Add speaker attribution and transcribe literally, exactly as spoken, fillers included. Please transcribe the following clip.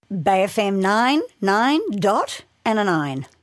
Speaker 1: Bay F M nine, nine dot and a nine.